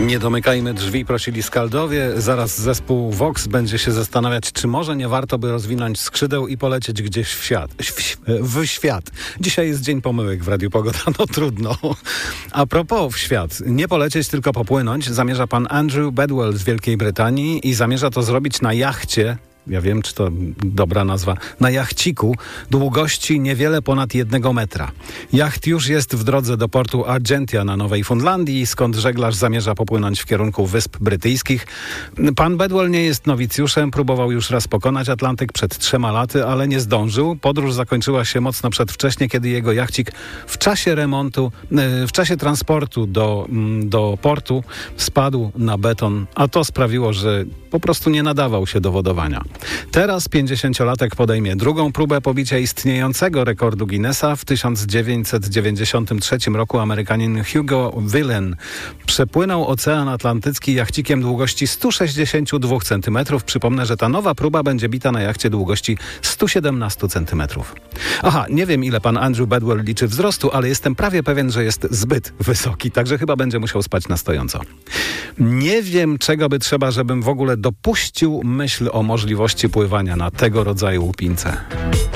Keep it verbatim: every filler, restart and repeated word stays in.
Nie domykajmy drzwi, prosili skaldowie. Zaraz zespół Vox będzie się zastanawiać, czy może nie warto by rozwinąć skrzydeł i polecieć gdzieś w świat. W, w świat. Dzisiaj jest dzień pomyłek w Radiu Pogoda, no trudno. A propos w świat. Nie polecieć, tylko popłynąć zamierza pan Andrew Bedwell z Wielkiej Brytanii i zamierza to zrobić na jachcie. Ja wiem, czy to dobra nazwa. Na jachciku długości niewiele ponad jednego metra. Jacht już jest w drodze do portu Argentia na Nowej Fundlandii, skąd żeglarz zamierza popłynąć w kierunku Wysp Brytyjskich. Pan Bedwell nie jest nowicjuszem, próbował już raz pokonać Atlantyk przed trzema laty, ale nie zdążył. Podróż zakończyła się mocno przedwcześnie, kiedy jego jachcik w czasie remontu, w czasie transportu do, do portu spadł na beton, a to sprawiło, że po prostu nie nadawał się do wodowania. Teraz pięćdziesięciolatek podejmie drugą próbę pobicia istniejącego rekordu Guinnessa. W tysiąc dziewięćset dziewięćdziesiątym trzecim roku Amerykanin Hugo Willen przepłynął Ocean Atlantycki jachcikiem długości sto sześćdziesiąt dwa centymetry. Przypomnę, że ta nowa próba będzie bita na jachcie długości sto siedemnaście centymetrów. Aha, nie wiem, ile pan Andrew Bedwell liczy wzrostu, ale jestem prawie pewien, że jest zbyt wysoki, także chyba będzie musiał spać na stojąco. Nie wiem, czego by trzeba, żebym w ogóle dopuścił myśl o możliwości pływania na tego rodzaju łupince.